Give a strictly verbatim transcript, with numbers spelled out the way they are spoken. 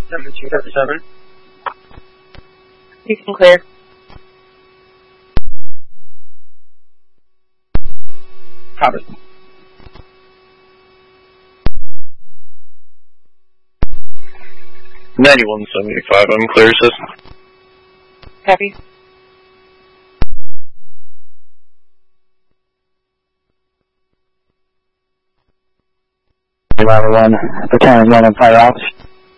Number two seven seven. You can clear. Copy. ninety-one seventy-five, unclear system. Copy. Level one, Lieutenant one on fire office.